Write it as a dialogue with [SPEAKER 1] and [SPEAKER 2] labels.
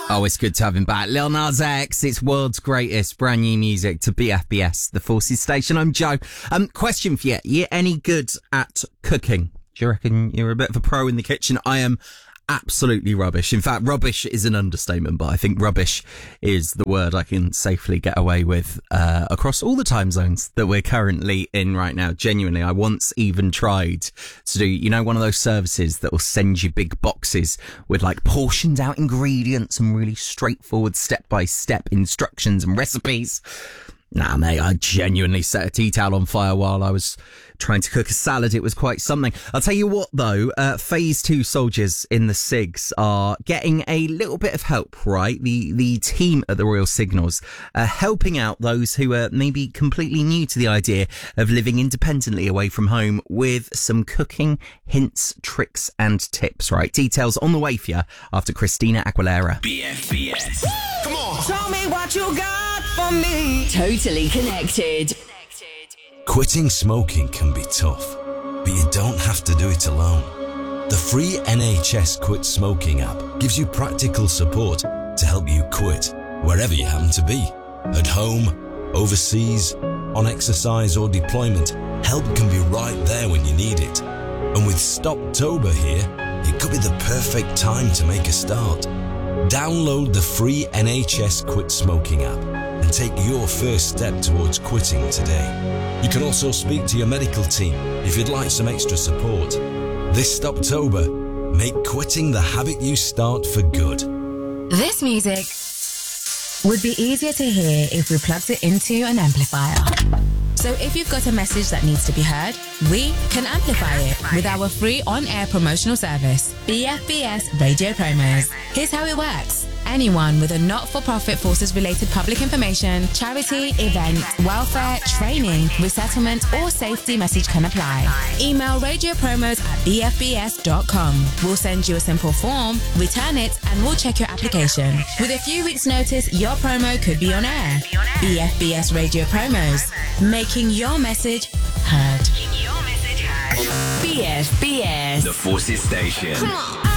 [SPEAKER 1] Oh, it's good to have him back. Lil Nas X, it's world's greatest brand new music to BFBS, the Forces Station. I'm Joe. Question for you. You any good at cooking? Do you reckon you're a bit of a pro in the kitchen? I am absolutely rubbish. In fact, rubbish is an understatement, but I think rubbish is the word I can safely get away with across all the time zones that we're currently in right now. Genuinely, I once even tried to do, you know, one of those services that will send you big boxes with like portioned out ingredients and really straightforward step-by-step instructions and recipes. Nah, mate, I genuinely set a tea towel on fire while I was trying to cook a salad. It was quite something. I'll tell you what, though, Phase 2 soldiers in the SIGs are getting a little bit of help, right? The team at the Royal Signals are helping out those who are maybe completely new to the idea of living independently away from home with some cooking hints, tricks and tips, right? Details on the way for you after Christina Aguilera.
[SPEAKER 2] BFBS. Come on.
[SPEAKER 3] Show me what you got for me.
[SPEAKER 4] Totally connected.
[SPEAKER 5] Quitting smoking can be tough, but you don't have to do it alone. The free NHS Quit Smoking app gives you practical support to help you quit wherever you happen to be. At home, overseas, on exercise or deployment, help can be right there when you need it. And with Stoptober here, it could be the perfect time to make a start. Download the free NHS Quit Smoking app and take your first step towards quitting today. You can also speak to your medical team if you'd like some extra support. This Stoptober, make quitting the habit you start for good.
[SPEAKER 6] This music would be easier to hear if we plugged it into an amplifier. So if you've got a message that needs to be heard, we can amplify it with our free on-air promotional service, BFBS Radio Promos. Here's how it works. Anyone with a not-for-profit forces-related public information, charity, event, welfare, training, resettlement or safety message can apply. Email radiopromos@bfbs.com. We'll send you a simple form, return it and we'll check your application. With a few weeks' notice, your promo could be on air. BFBS Radio Promos. Making your message heard.
[SPEAKER 4] BFBS.
[SPEAKER 2] The Forces Station.
[SPEAKER 4] Come on.